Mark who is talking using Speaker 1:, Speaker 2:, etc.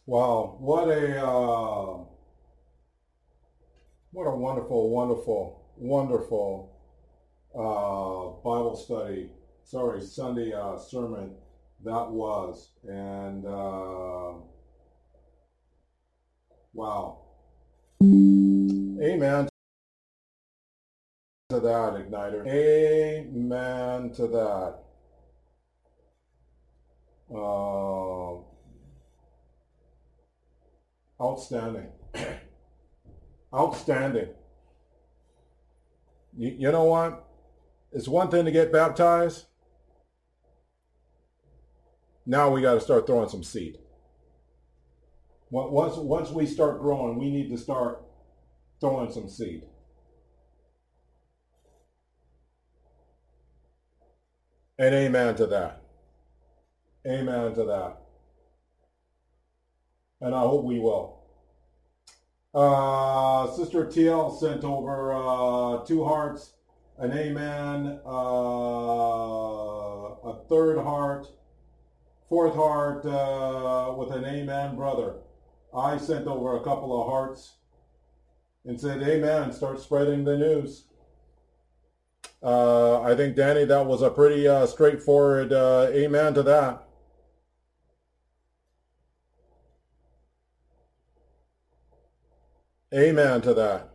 Speaker 1: Wow, what a wonderful, wonderful, wonderful Bible study. Sorry, Sunday sermon that was, and wow, amen to that, Igniter. Amen to that. Uh, Outstanding, outstanding. You know what? It's one thing to get baptized. Now we got to start throwing some seed. Once we start growing, we need to start throwing some seed. And amen to that. Amen to that. And I hope we will. Sister TL sent over two hearts, an amen, a third heart, fourth heart with an amen, brother. I sent over a couple of hearts and said, amen, start spreading the news. I think, Danny, that was a pretty straightforward amen to that. Amen to that.